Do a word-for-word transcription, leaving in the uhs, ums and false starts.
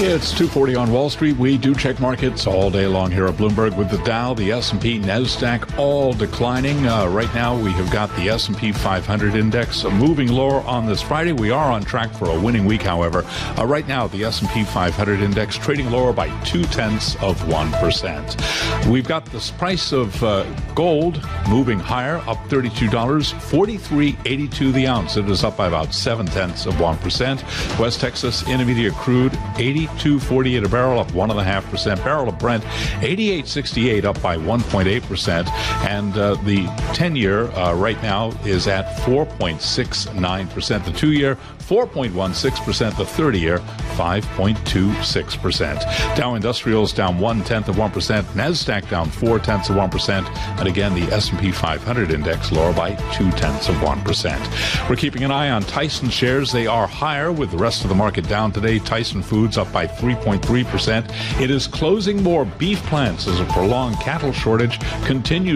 It's two forty on Wall Street. We do check markets all day long here at Bloomberg with the Dow, the S and P, NASDAQ all declining. Uh, right now we have got the S and P five hundred index uh, moving lower on this Friday. We are on track for a winning week, however. Uh, right now the S and P five hundred index trading lower by two-tenths of one percent. We've got the price of uh, gold moving higher, up thirty-two dollars, forty-three eighty-two the ounce. It is up by about seven-tenths of one percent. West Texas Intermediate crude, eighty-two forty-eight a barrel, up one point five percent. Barrel of Brent, eighty-eight sixty-eight, up by one point eight percent. And uh, the ten-year uh, right now is at four point six nine percent. The two-year, four point one six percent. The thirty-year, five point two six percent. Dow Industrials down one-tenth of one percent. NASDAQ down four-tenths of one percent. And again, the S and P five hundred index lower by two-tenths of one percent. We're keeping an eye on Tyson shares. They are higher with the rest of the market down today. Tyson Foods up by three point three percent. It is closing more beef plants as a prolonged cattle shortage continues.